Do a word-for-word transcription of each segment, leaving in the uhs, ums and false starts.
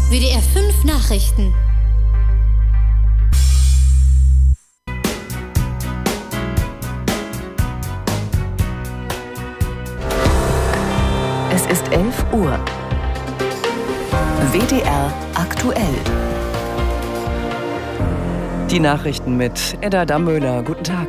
W D R fünf Nachrichten. Es ist elf Uhr. W D R aktuell. Die Nachrichten mit Edda Dammöhler. Guten Tag.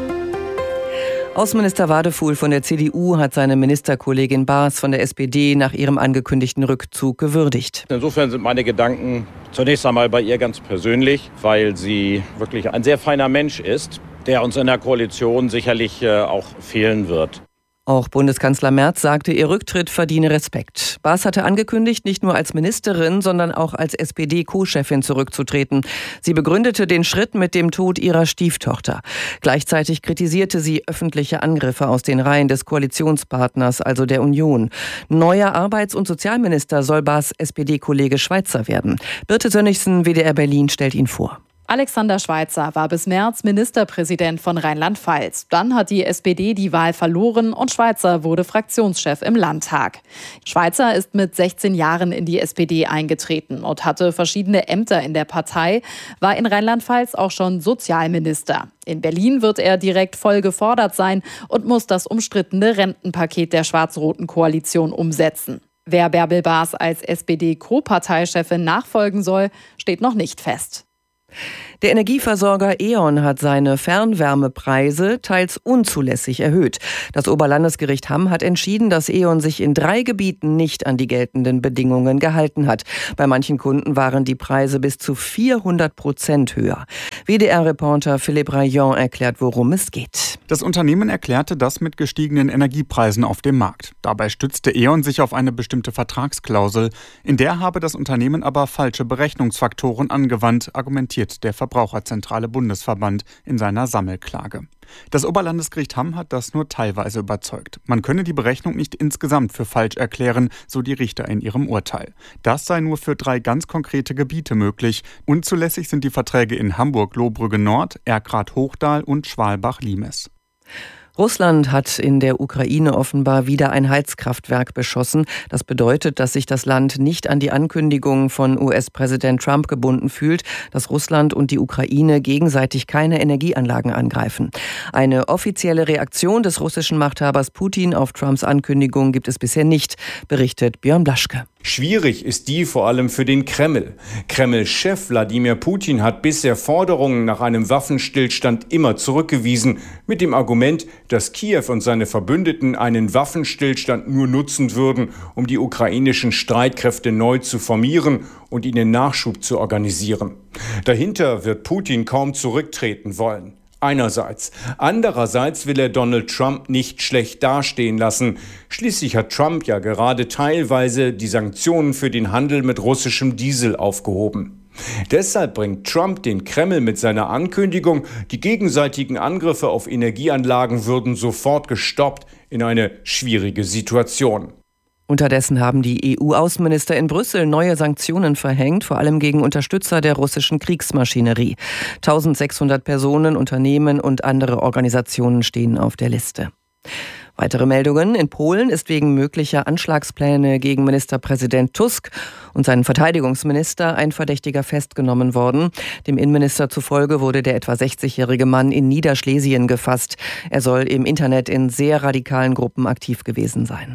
Außenminister Wadefuhl von der C D U hat seine Ministerkollegin Baas von der S P D nach ihrem angekündigten Rückzug gewürdigt. Insofern sind meine Gedanken zunächst einmal bei ihr ganz persönlich, weil sie wirklich ein sehr feiner Mensch ist, der uns in der Koalition sicherlich auch fehlen wird. Auch Bundeskanzler Merz sagte, ihr Rücktritt verdiene Respekt. Baas hatte angekündigt, nicht nur als Ministerin, sondern auch als S P D-Co-Chefin zurückzutreten. Sie begründete den Schritt mit dem Tod ihrer Stieftochter. Gleichzeitig kritisierte sie öffentliche Angriffe aus den Reihen des Koalitionspartners, also der Union. Neuer Arbeits- und Sozialminister soll Baas S P D-Kollege Schweizer werden. Birte Sönnigsen, W D R Berlin, stellt ihn vor. Alexander Schweizer war bis März Ministerpräsident von Rheinland-Pfalz. Dann hat die S P D die Wahl verloren und Schweizer wurde Fraktionschef im Landtag. Schweizer ist mit sechzehn Jahren in die S P D eingetreten und hatte verschiedene Ämter in der Partei, war in Rheinland-Pfalz auch schon Sozialminister. In Berlin wird er direkt voll gefordert sein und muss das umstrittene Rentenpaket der schwarz-roten Koalition umsetzen. Wer Bärbel Baas als S P D-Co-Parteichefin nachfolgen soll, steht noch nicht fest. Der Energieversorger E.ON hat seine Fernwärmepreise teils unzulässig erhöht. Das Oberlandesgericht Hamm hat entschieden, dass E.ON sich in drei Gebieten nicht an die geltenden Bedingungen gehalten hat. Bei manchen Kunden waren die Preise bis zu vierhundert Prozent höher. W D R-Reporter Philipp Rayon erklärt, worum es geht. Das Unternehmen erklärte das mit gestiegenen Energiepreisen auf dem Markt. Dabei stützte E.ON sich auf eine bestimmte Vertragsklausel. In der habe das Unternehmen aber falsche Berechnungsfaktoren angewandt, argumentiert der Verbraucherzentrale Bundesverband in seiner Sammelklage. Das Oberlandesgericht Hamm hat das nur teilweise überzeugt. Man könne die Berechnung nicht insgesamt für falsch erklären, so die Richter in ihrem Urteil. Das sei nur für drei ganz konkrete Gebiete möglich. Unzulässig sind die Verträge in Hamburg-Lohbrügge-Nord, Erkrath-Hochdahl und Schwalbach-Limes. Russland hat in der Ukraine offenbar wieder ein Heizkraftwerk beschossen. Das bedeutet, dass sich das Land nicht an die Ankündigungen von U S-Präsident Trump gebunden fühlt, dass Russland und die Ukraine gegenseitig keine Energieanlagen angreifen. Eine offizielle Reaktion des russischen Machthabers Putin auf Trumps Ankündigung gibt es bisher nicht, berichtet Björn Blaschke. Schwierig ist die vor allem für den Kreml. Kreml-Chef Wladimir Putin hat bisher Forderungen nach einem Waffenstillstand immer zurückgewiesen, mit dem Argument, dass Kiew und seine Verbündeten einen Waffenstillstand nur nutzen würden, um die ukrainischen Streitkräfte neu zu formieren und ihnen Nachschub zu organisieren. Dahinter wird Putin kaum zurücktreten wollen. Einerseits. Andererseits will er Donald Trump nicht schlecht dastehen lassen. Schließlich hat Trump ja gerade teilweise die Sanktionen für den Handel mit russischem Diesel aufgehoben. Deshalb bringt Trump den Kreml mit seiner Ankündigung, die gegenseitigen Angriffe auf Energieanlagen würden sofort gestoppt, in eine schwierige Situation. Unterdessen haben die E U-Außenminister in Brüssel neue Sanktionen verhängt, vor allem gegen Unterstützer der russischen Kriegsmaschinerie. eintausendsechshundert Personen, Unternehmen und andere Organisationen stehen auf der Liste. Weitere Meldungen. In Polen ist wegen möglicher Anschlagspläne gegen Ministerpräsident Tusk und seinen Verteidigungsminister ein Verdächtiger festgenommen worden. Dem Innenminister zufolge wurde der etwa sechzigjährige Mann in Niederschlesien gefasst. Er soll im Internet in sehr radikalen Gruppen aktiv gewesen sein.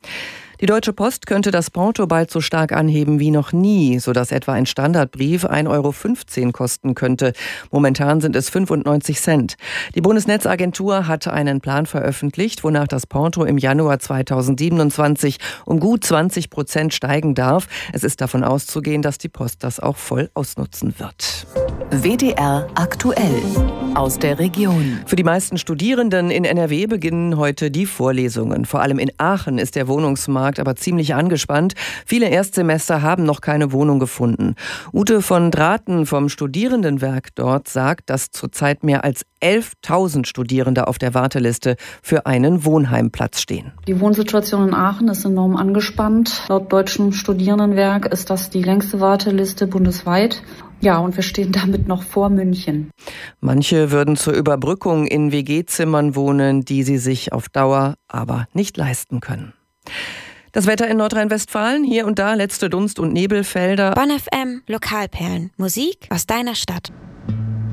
Die Deutsche Post könnte das Porto bald so stark anheben wie noch nie, sodass etwa ein Standardbrief ein Euro fünfzehn kosten könnte. Momentan sind es fünfundneunzig Cent. Die Bundesnetzagentur hat einen Plan veröffentlicht, wonach das Porto im Januar zweitausendsiebenundzwanzig um gut zwanzig Prozent steigen darf. Es ist davon auszugehen, dass die Post das auch voll ausnutzen wird. W D R aktuell aus der Region. Für die meisten Studierenden in N R W beginnen heute die Vorlesungen. Vor allem in Aachen ist der Wohnungsmarkt aber ziemlich angespannt. Viele Erstsemester haben noch keine Wohnung gefunden. Ute von Draaten vom Studierendenwerk dort sagt, dass zurzeit mehr als elftausend Studierende auf der Warteliste für einen Wohnheimplatz stehen. Die Wohnsituation in Aachen ist enorm angespannt. Laut Deutschen Studierendenwerk ist das die längste Warteliste bundesweit. Ja, und wir stehen damit noch vor München. Manche würden zur Überbrückung in W G-Zimmern wohnen, die sie sich auf Dauer aber nicht leisten können. Das Wetter in Nordrhein-Westfalen, hier und da letzte Dunst- und Nebelfelder. Bonn F M, Lokalperlen, Musik aus deiner Stadt.